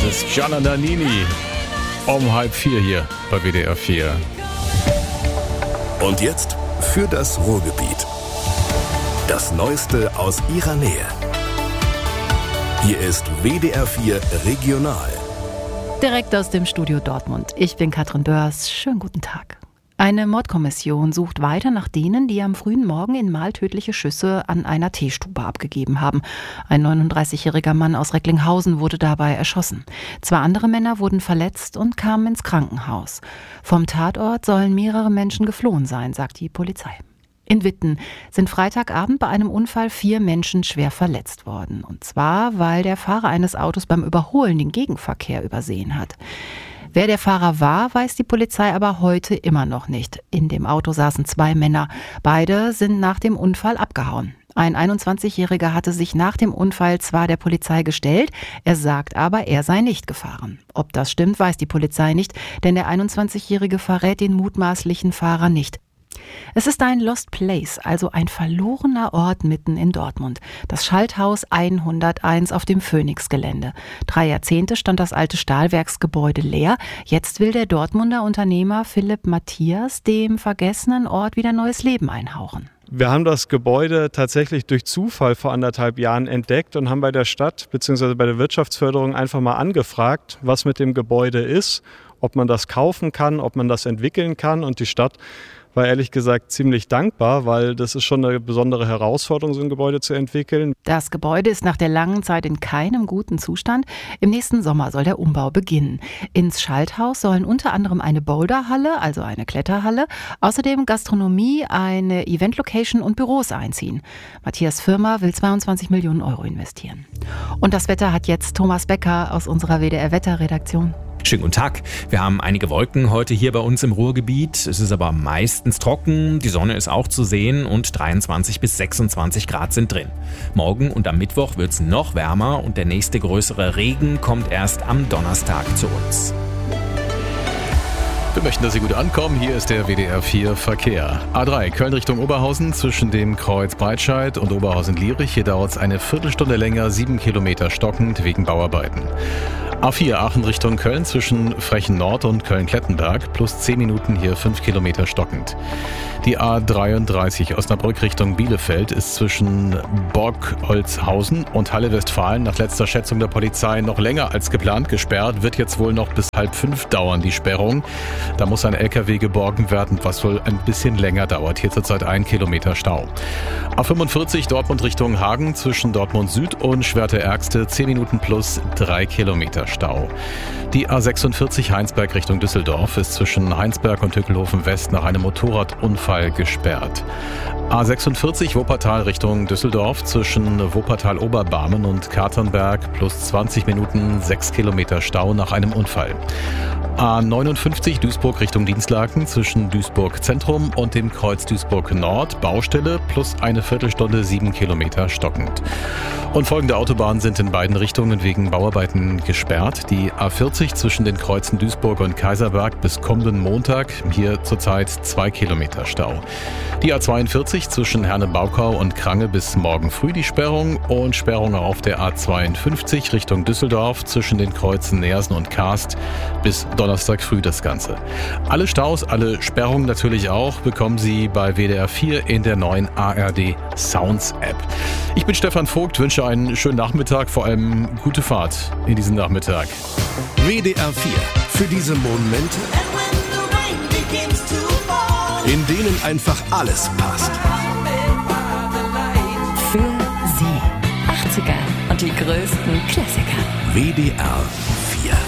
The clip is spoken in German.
ist Gianna Nannini um 3:30 hier bei WDR 4. Und jetzt für das Ruhrgebiet. Das Neueste aus ihrer Nähe. Hier ist WDR 4 Regional. Direkt aus dem Studio Dortmund. Ich bin Katrin Dörs. Schönen guten Tag. Eine Mordkommission sucht weiter nach denen, die am frühen Morgen in Mahl tödliche Schüsse an einer Teestube abgegeben haben. Ein 39-jähriger Mann aus Recklinghausen wurde dabei erschossen. 2 andere Männer wurden verletzt und kamen ins Krankenhaus. Vom Tatort sollen mehrere Menschen geflohen sein, sagt die Polizei. In Witten sind Freitagabend bei einem Unfall 4 Menschen schwer verletzt worden. Und zwar, weil der Fahrer eines Autos beim Überholen den Gegenverkehr übersehen hat. Wer der Fahrer war, weiß die Polizei aber heute immer noch nicht. In dem Auto saßen 2 Männer. Beide sind nach dem Unfall abgehauen. Ein 21-Jähriger hatte sich nach dem Unfall zwar der Polizei gestellt, er sagt aber, er sei nicht gefahren. Ob das stimmt, weiß die Polizei nicht, denn der 21-Jährige verrät den mutmaßlichen Fahrer nicht. Es ist ein Lost Place, also ein verlorener Ort mitten in Dortmund. Das Schalthaus 101 auf dem Phoenix-Gelände. 3 Jahrzehnte stand das alte Stahlwerksgebäude leer. Jetzt will der Dortmunder Unternehmer Philipp Matthias dem vergessenen Ort wieder neues Leben einhauchen. Wir haben das Gebäude tatsächlich durch Zufall vor 1,5 Jahren entdeckt und haben bei der Stadt bzw. bei der Wirtschaftsförderung einfach mal angefragt, was mit dem Gebäude ist, ob man das kaufen kann, ob man das entwickeln kann. Und die Stadt war ehrlich gesagt ziemlich dankbar, weil das ist schon eine besondere Herausforderung, so ein Gebäude zu entwickeln. Das Gebäude ist nach der langen Zeit in keinem guten Zustand. Im nächsten Sommer soll der Umbau beginnen. Ins Schalthaus sollen unter anderem eine Boulderhalle, also eine Kletterhalle, außerdem Gastronomie, eine Eventlocation und Büros einziehen. Matthias Firma will 22 Millionen Euro investieren. Und das Wetter hat jetzt Thomas Becker aus unserer WDR-Wetterredaktion. Schönen guten Tag. Wir haben einige Wolken heute hier bei uns im Ruhrgebiet. Es ist aber meistens trocken, die Sonne ist auch zu sehen und 23 bis 26 Grad sind drin. Morgen und am Mittwoch wird es noch wärmer und der nächste größere Regen kommt erst am Donnerstag zu uns. Wir möchten, dass Sie gut ankommen. Hier ist der WDR 4 Verkehr. A3 Köln Richtung Oberhausen zwischen dem Kreuz Breitscheid und Oberhausen-Lierich. Hier dauert es eine Viertelstunde länger, 7 Kilometer stockend wegen Bauarbeiten. A4 Aachen Richtung Köln zwischen Frechen Nord und Köln-Klettenberg plus 10 Minuten hier 5 Kilometer stockend. Die A33 Osnabrück Richtung Bielefeld ist zwischen Borgholzhausen und Halle-Westfalen nach letzter Schätzung der Polizei noch länger als geplant gesperrt. Wird jetzt wohl noch bis 4:30 dauern, die Sperrung. Da muss ein LKW geborgen werden, was wohl ein bisschen länger dauert. Hier zurzeit 1 Kilometer Stau. A45 Dortmund Richtung Hagen zwischen Dortmund Süd und Schwerte-Ergste 10 Minuten plus 3 Kilometer Stau. Die A46 Heinsberg Richtung Düsseldorf ist zwischen Heinsberg und Hückelhofen West nach einem Motorradunfall gesperrt. A46 Wuppertal Richtung Düsseldorf zwischen Wuppertal-Oberbarmen und Katernberg plus 20 Minuten 6 Kilometer Stau nach einem Unfall. A59 Duisburg Richtung Dinslaken zwischen Duisburg Zentrum und dem Kreuz Duisburg Nord Baustelle plus eine Viertelstunde 7 Kilometer stockend. Und folgende Autobahnen sind in beiden Richtungen wegen Bauarbeiten gesperrt. Die A40 zwischen den Kreuzen Duisburg und Kaiserberg bis kommenden Montag, hier zurzeit 2 Kilometer Stau. Die A42 zwischen Herne-Baukau und Krange bis morgen früh die Sperrung und Sperrung auf der A52 Richtung Düsseldorf zwischen den Kreuzen Neersen und Karst bis Donnerstag früh das Ganze. Alle Staus, alle Sperrungen natürlich auch, bekommen Sie bei WDR 4 in der neuen ARD Sounds App. Ich bin Stefan Vogt, wünsche einen schönen Nachmittag, vor allem gute Fahrt in diesem Nachmittag. WDR 4 für diese Momente, in denen einfach alles passt. Für Sie 80er und die größten Klassiker. WDR